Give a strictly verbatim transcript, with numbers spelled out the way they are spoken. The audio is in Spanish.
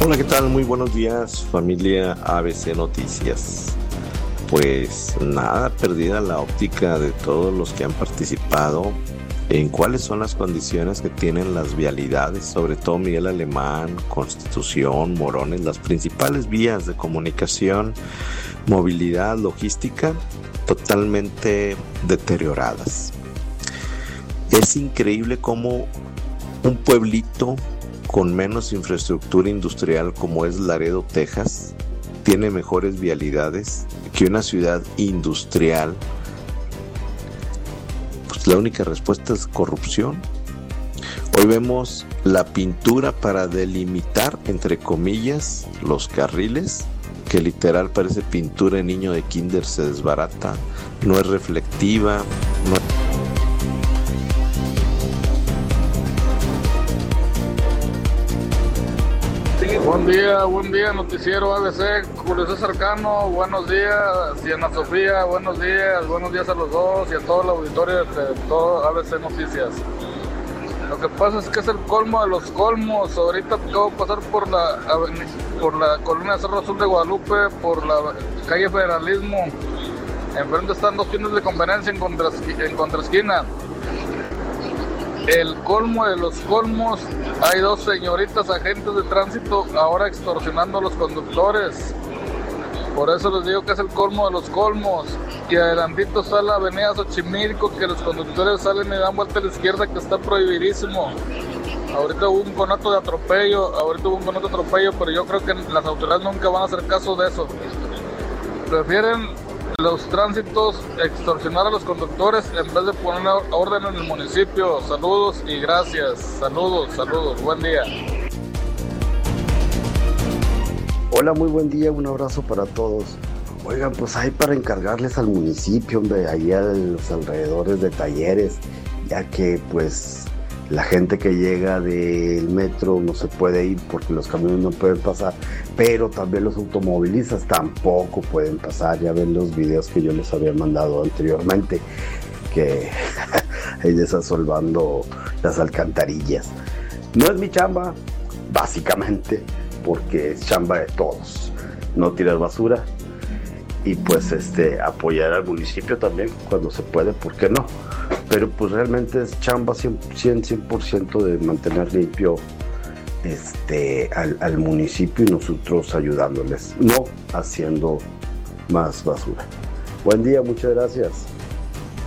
Hola, ¿qué tal? Muy buenos días, familia A B C Noticias. Pues nada, perdida la óptica de todos los que han participado en cuáles son las condiciones que tienen las vialidades, sobre todo Miguel Alemán, Constitución, Morones, las principales vías de comunicación, movilidad, logística, totalmente deterioradas. Es increíble cómo un pueblito con menos infraestructura industrial como es Laredo, Texas, tiene mejores vialidades que una ciudad industrial. Pues la única respuesta es corrupción. Hoy vemos la pintura para delimitar, entre comillas, los carriles, que literal parece pintura de niño de kinder, se desbarata, no es reflectiva, no es... Buen día, buen día, noticiero A B C, Julio César Cano, buenos días, y Ana Sofía, buenos días, buenos días a los dos y a todo el auditorio de todo A B C Noticias. Lo que pasa es que es el colmo de los colmos. Ahorita acabo de pasar por la por la colonia Cerro Azul de Guadalupe, por la calle Federalismo. Enfrente están dos tiendas de conveniencia en contraesquina. En contraesquina. El colmo de los colmos, hay dos señoritas agentes de tránsito ahora extorsionando a los conductores. Por eso les digo que es el colmo de los colmos. Y adelantito está la avenida Xochimilco, que los conductores salen y dan vuelta a la izquierda, que está prohibidísimo. Ahorita hubo un conato de atropello, ahorita hubo un conato de atropello, pero yo creo que las autoridades nunca van a hacer caso de eso. Prefieren los tránsitos extorsionar a los conductores en vez de poner orden en el municipio. Saludos y gracias. Saludos, saludos. Buen día. Hola, muy buen día. Un abrazo para todos. Oigan, pues hay para encargarles al municipio, hombre, ahí a los alrededores de Talleres, ya que pues la gente que llega del metro no se puede ir porque los camiones no pueden pasar, pero también los automovilistas tampoco pueden pasar. Ya ven los videos que yo les había mandado anteriormente, que hay desasolvando las alcantarillas. No es mi chamba, básicamente, porque es chamba de todos, no tirar basura y pues este apoyar al municipio también cuando se puede, ¿por qué no? Pero pues realmente es chamba cien por ciento de mantener limpio este al, al municipio y nosotros ayudándoles, no haciendo más basura. Buen día, muchas gracias.